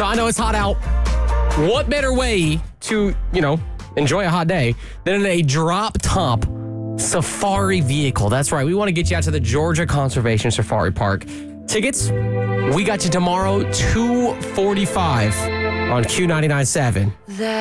So I know it's hot out. What better way to, enjoy a hot day than in a drop-top safari vehicle? That's right. We want to get you out to the Georgia Conservation Safari Park. Tickets, we got you tomorrow, 2:45 on Q99.7.